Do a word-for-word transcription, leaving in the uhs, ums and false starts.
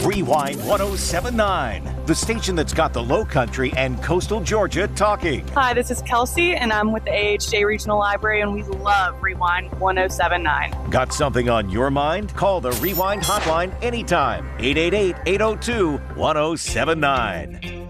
Rewind ten seventy-nine, the station that's got the Low Country and coastal Georgia talking. Hi, this is Kelsey, and I'm with the A H J Regional Library, and we love Rewind ten seventy-nine. Got something on your mind? Call the Rewind hotline anytime. eight eight eight, eight oh two, ten seventy-nine.